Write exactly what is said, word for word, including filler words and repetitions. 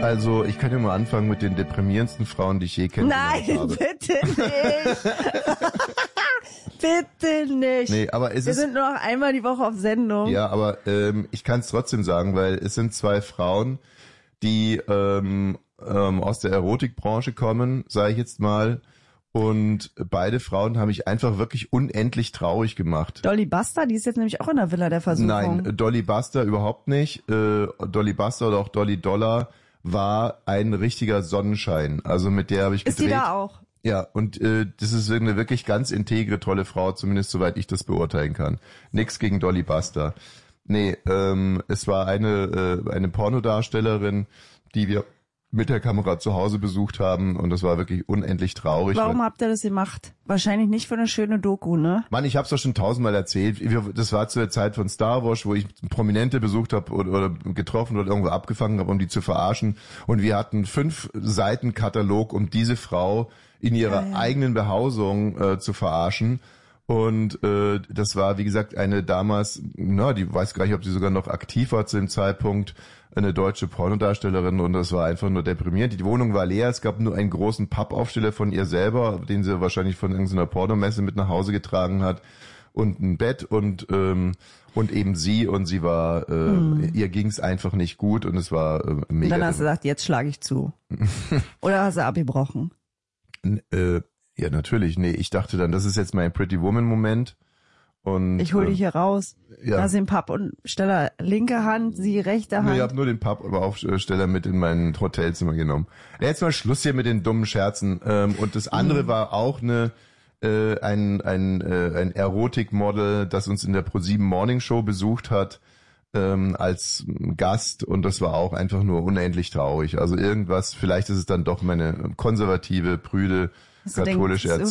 Also, ich kann ja mal anfangen mit den deprimierendsten Frauen, die ich je kennengelernt Nein, habe. bitte nicht. Bitte nicht. Nee, aber es Wir ist, sind nur noch einmal die Woche auf Sendung. ja, aber ähm, ich kann es trotzdem sagen, weil es sind zwei Frauen, die ähm, ähm, aus der Erotikbranche kommen, sage ich jetzt mal. Und beide Frauen haben mich einfach wirklich unendlich traurig gemacht. Dolly Buster, die ist jetzt nämlich auch in der Villa der Versuchung. Nein, Dolly Buster überhaupt nicht. Äh, Dolly Buster oder auch Dolly Dollar war ein richtiger Sonnenschein. Also mit der habe ich gedreht. Ist die da auch? Ja, und äh, das ist eine wirklich ganz integre, tolle Frau, zumindest soweit ich das beurteilen kann. Nix gegen Dolly Buster. Nee, ähm, es war eine äh, eine Pornodarstellerin, die wir mit der Kamera zu Hause besucht haben und das war wirklich unendlich traurig. Warum habt ihr das gemacht? Wahrscheinlich nicht für eine schöne Doku, ne? Mann, ich hab's doch schon tausendmal erzählt. Das war zu der Zeit von Star Wars, wo ich Prominente besucht habe oder, oder getroffen oder irgendwo abgefangen habe, um die zu verarschen. Und wir hatten fünf Seiten Katalog, um diese Frau in ihrer ja, ja. eigenen Behausung äh, zu verarschen. Und äh, das war, wie gesagt, eine damals, na, die weiß gar nicht, ob sie sogar noch aktiv war zu dem Zeitpunkt, eine deutsche Pornodarstellerin und das war einfach nur deprimierend. Die Wohnung war leer, es gab nur einen großen Pappaufsteller von ihr selber, den sie wahrscheinlich von irgendeiner Pornomesse mit nach Hause getragen hat und ein Bett und ähm, und eben sie und sie war, äh, hm. ihr ging's einfach nicht gut und es war äh, mega. Und dann hast du gesagt, jetzt schlage ich zu. Oder hast du abgebrochen? Äh, ja, natürlich. Nee, ich dachte dann, das ist jetzt mein Pretty Woman Moment. Und, ich hol dich hier raus. Ja. Da ist den Pappaufsteller linke Hand, sie rechte Hand. Nee, ich habe nur den Pappaufsteller mit in mein Hotelzimmer genommen. Ja, jetzt mal Schluss hier mit den dummen Scherzen. Ähm, und das andere mhm. war auch eine äh, ein ein äh, ein Erotikmodel, das uns in der ProSieben Morning Show besucht hat ähm, als Gast und das war auch einfach nur unendlich traurig. Also irgendwas, vielleicht ist es dann doch meine konservative, prüde, katholische Erziehung.